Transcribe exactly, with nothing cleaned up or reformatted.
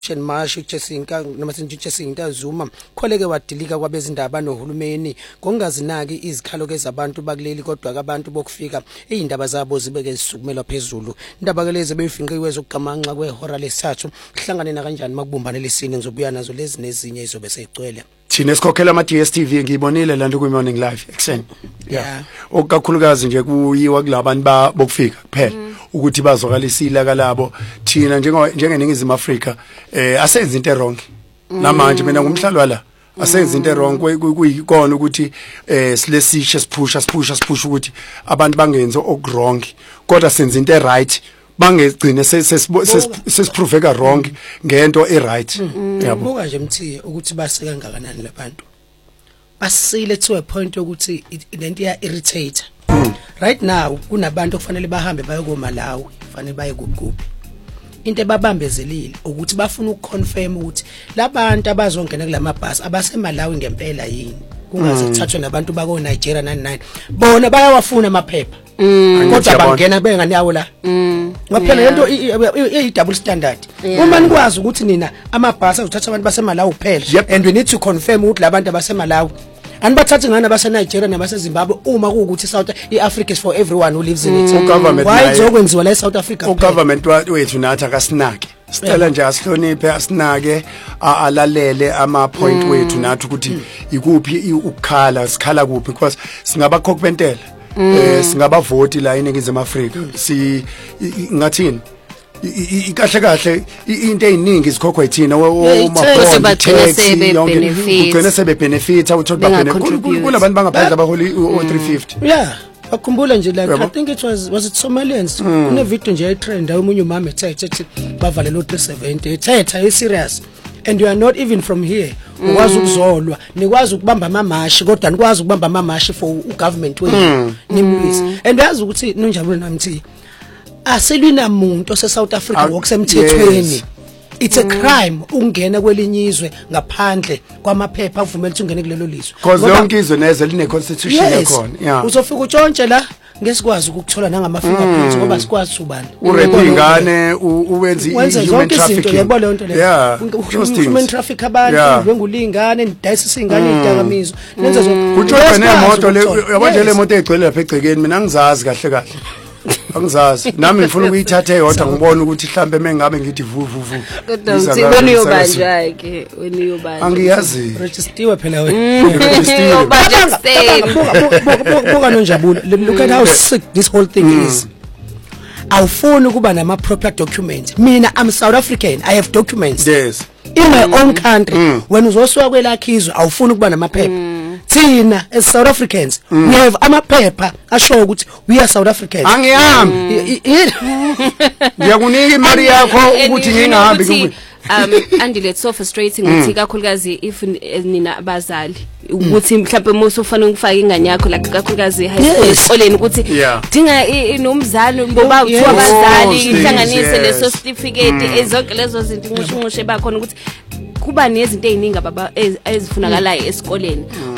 Mashi Chesinka noma sithi Chesinta Zuma kholeke wadilika kwabezindaba nohulumeni ngokungazinaki izikhalo kezabantu bakuleli kodwa abantu bokufika izindaba zabo zibeke zisukumelwa phezulu indaba ke lezi beyifinqiwe zokugamanxa kwehora lesithathu kuhlangane na kanjani makubumbane lesine ngizobuya nazo lezi nezinye izobe seyigcwele thina sikhokhela ama D S T V ngiyibonile lanto ku morning live ekseni yeah okukhulukazi nje kuyiwa kulabantu ba bokufika kuphela ukuthi bazokalisa ilaka labo thina njengeningizimu Afrika eh asenze into wrong namanje mina ngumhlalo la asenze into wrong kuyikona ukuthi eh silesishe siphusha siphusha siphusha ukuthi abantu bangenze okwrong kodwa senze into right bangegcine sesiprofeka wrong ngento eright yabo nje mthiye ukuthi basika kangakanani labantu basile to a point ukuthi lento iya irritate right now kunabantu kufanele bahambe baye ko Malawi kufanele baye kuGubi into ebabambezelile ukuthi bafuna ukuconfirm ukuthi labantu abazongena kulamabhasi abaseMalawi ngempela yini kungaze kuthathwe nabantu bako Nigeria ninety-nine bona bayawafuna amaphepha kodwa bangena bengani yawo la ngaphela lento i double standard uma nikwazi ukuthi nina amabhasi azothatha abantu baseMalawi kuphela and we need to confirm ukuthi labantu abaseMalawi anibathathe ngana base Nigeria nabase Zimbabwe uma kuukuthi South iAfrica is for everyone who lives in it why izokwenziwa la eSouth Africa u government wethu nathi akasinake sicela nje asihloniphe asinake alalele ama point wethu nathi ukuthi ikuphi ukukhala sikhala kuphi because singaba khokubentela eh singaba voti la eningizimu Afrika si ngathini ikahle kahle into eziningi izikhokhwa yithina uma ugcina sebe benefita uthola benefit kulabantu bangaphandle abaholi o three fifty yeah akhumbula nje like I think it was was it Somalians kune video nje etrend umunye umama ethethe ethi bavale lo three seventy ethetha e serious and you are not even from here ukwazi ukuzolwa nikwazi ukubamba amamashi kodwa nikwazi ukubamba amamashi for ugovernment wethu nimlwisi and yazi ukuthi nonjabule namthi aselwina umuntu ose South Africa ngokusemthethweni it's a crime ungena kwelinyizwe ngaphandle kwamaphepha avumela ukuthi ungene kulelo lizwe because yonke izwe neze line constitution yakhona yeah uzofika utshontshe la ngesikwazi ukuthola nangama fingerprints ngoba sikwazi subani urepe ingane uwenzi human trafficking yabo le nto le human traffic abantu ngengulingane nidayisa ingane idakamizo nenze zo kuthola nemoto le yabanje le moto egcwele lapha egcekeni mina ngizazi kahle kahle angizazi nami ngifuna ukuyithatha eyodwa ngibona ukuthi mhlambe mengabe ngithi vu vu vu kodwa wena uyobanja ke wena uyobanja angiyazi registiwe phela wena registiwe buka nonjabulo look at how sick this whole thing is awufuni kuba nama proper documents mina I'm South African I have documents yes in my own country when uzoswa kwelakhizwe awufuni kuba namaphepha thina as South Africans we have amaphepha asho ukuthi we are South Africans angihambi ngiyakunika imali yakho ukuthi ngingahambi um and it's so frustrating ukuthi kakhulukazi if nina abazali ukuthi mhlawumbe musu ufana ukufaka ingane yakho la kakhulukazi high school esikoleni ukuthi dinga inomzali ngoba uthiwa abazali ihlanganise leso certificate ezonke lezo zinto inqushe bakhona ukuthi kuba nezinto eziningi ababa ezifunakalayo esikoleni